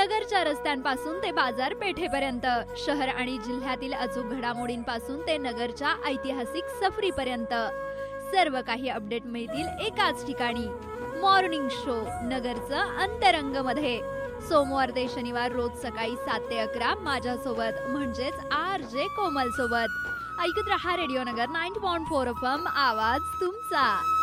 नगरच्या रस्त्यांपासून ते बाजारपेठेपर्यंत, शहर आणि जिल्ह्यातील अचूक घडामोडींपासून ते नगरच्या ऐतिहासिक सफरीपर्यंत सर्व काही अपडेट मिळतील एकाच ठिकाणी. मॉर्निंग शो नगरचं अंतरंग मध्ये, सोमवार ते शनिवार रोज सकाळी 7 ते 11 माझ्यासोबत म्हणजेच RJ कोमल सोबत. ऐकत रहा रेडिओ नगर 90.4 FM, आवाज तुमचा.